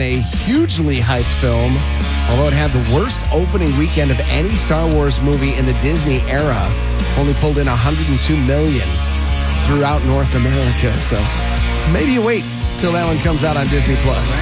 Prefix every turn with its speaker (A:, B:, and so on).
A: a hugely hyped film. Although it had the worst opening weekend of any Star Wars movie in the Disney era, only pulled in $102 million throughout North America. So maybe you wait till that one comes out on Disney Plus.